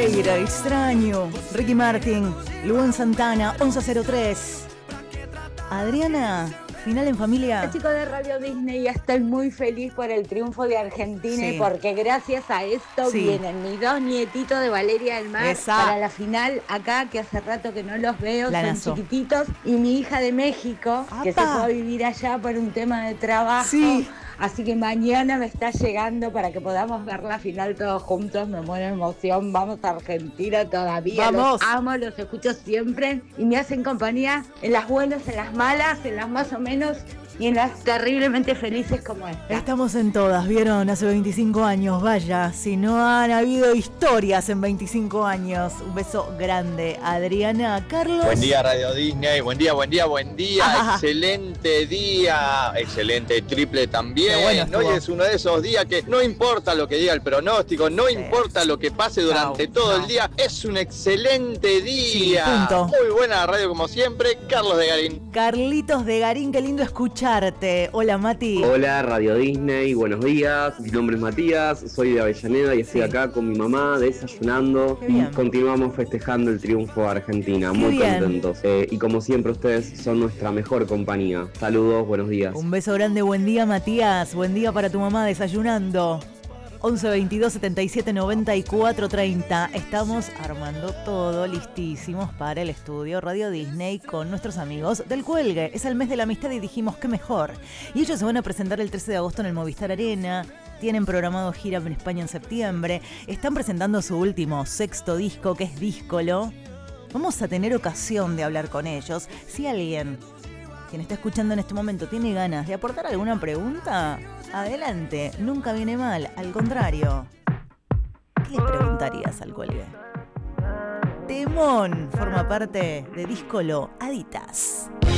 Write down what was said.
Pereira, extraño. Ricky Martin, Luan Santana, 1103. Adriana, final en familia. Chicos de Radio Disney, estoy muy feliz por el triunfo de Argentina Sí. y porque gracias a esto Sí. vienen mis 2 nietitos de Valeria del Mar para la final acá, que hace rato que no los veo, Planazo. son chiquititos, y mi hija de México, que se fue a vivir allá por un tema de trabajo. Sí. Así que mañana me está llegando para que podamos ver la final todos juntos. Me muero de emoción. Vamos a Argentina todavía. Vamos. Los amo, los escucho siempre y me hacen compañía en las buenas, en las malas, en las más o menos y en las terriblemente felices como esta. Estamos en todas, ¿vieron? Hace 25 años, vaya, si no han habido historias en 25 años. Un beso grande, Adriana. Carlos. Buen día, Radio Disney. Buen día, buen día, buen día. Excelente día. Excelente triple también. Bueno, hoy es uno de esos días que no importa lo que diga el pronóstico, no importa lo que pase durante todo el día. Es un excelente día. Sí, punto. Muy buena la radio como siempre. Carlos de Garín. Carlitos de Garín, qué lindo escucharte. Hola, Mati. Hola, Radio Disney, buenos días. Mi nombre es Matías, soy de Avellaneda y estoy acá con mi mamá desayunando y continuamos festejando el triunfo de Argentina. Muy contentos. Y como siempre, ustedes son nuestra mejor compañía. Saludos, buenos días. Un beso grande, buen día, Matías. Buen día para tu mamá desayunando. 11 22 77 94 30. Estamos armando todo, listísimos para el estudio Radio Disney con nuestros amigos del Cuelgue. Es el mes de la amistad y dijimos qué mejor. Y ellos se van a presentar el 13 de agosto en el Movistar Arena. Tienen programado gira en España en septiembre. Están presentando su último 6º disco, que es Díscolo. Vamos a tener ocasión de hablar con ellos. Si alguien, quien está escuchando en este momento, tiene ganas de aportar alguna pregunta, adelante, nunca viene mal, al contrario. ¿Qué le preguntarías al Cuelgue? Temón forma parte de Díscolo Aditas.